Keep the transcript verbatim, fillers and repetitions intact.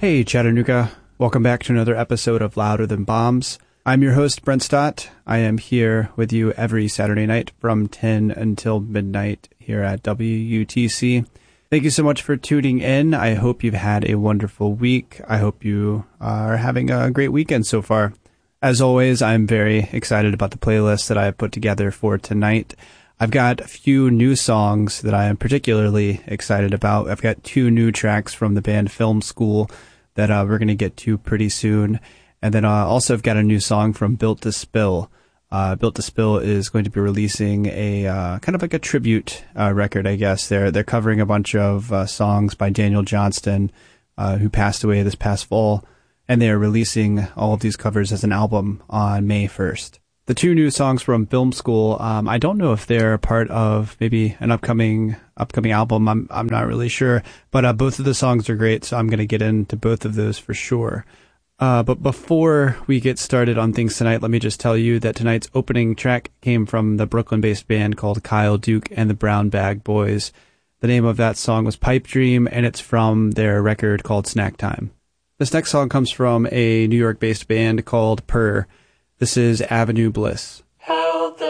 Hey Chattanooga, welcome back to another episode of Louder Than Bombs. I'm your host, Brent Stott. I am here with you every Saturday night from ten until midnight here at W U T C. Thank you so much for tuning in. I hope you've had a wonderful week. I hope you are having a great weekend so far. As always, I'm very excited about the playlist that I have put together for tonight. I've got a few new songs that I am particularly excited about. I've got two new tracks from the band Film School that uh, we're going to get to pretty soon. And then uh, also I've got a new song from Built to Spill. Uh, Built to Spill is going to be releasing a uh, kind of like a tribute uh, record, I guess. They're they're covering a bunch of uh, songs by Daniel Johnston, uh, who passed away this past fall. And they are releasing all of these covers as an album on May first. The two new songs from Film School, um, I don't know if they're part of maybe an upcoming upcoming album. I'm I'm not really sure, but uh, both of the songs are great, so I'm going to get into both of those for sure. Uh, but before we get started on things tonight, let me just tell you that tonight's opening track came from the Brooklyn-based band called Kyle Duke and the Brown Bag Boys. The name of that song was Pipe Dream, and it's from their record called Snack Time. This next song comes from a New York-based band called Purr. This is Avenue Bliss.